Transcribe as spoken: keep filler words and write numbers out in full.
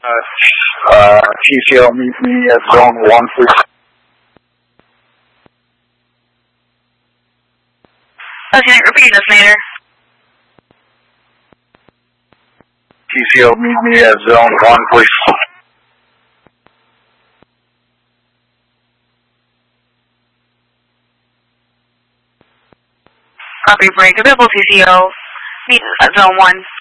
Uh, T C O, meet me at zone one, please. Okay, repeat this later. T C O, meet me at zone one, please. Copy break. Available T C O. Meet at zone one.